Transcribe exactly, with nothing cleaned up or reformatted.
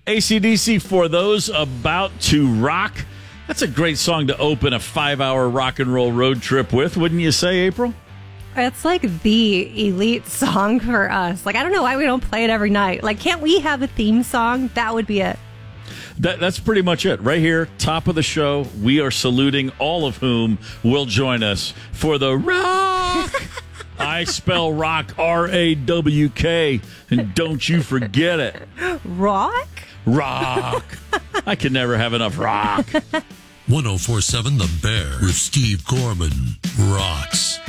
A C D C, For Those About to Rock. That's a great song to open a five-hour rock and roll road trip with, wouldn't you say, April? It's like the elite song for us. Like, I don't know why we don't play it every night. Like, can't we have a theme song? That would be it. That, that's pretty much it. Right here, top of the show, we are saluting all of whom will join us for the rock. I spell rock R A W K, and don't you forget it. Rock? Rock. I can never have enough rock. one oh four point seven The Bear with Steve Gorman rocks.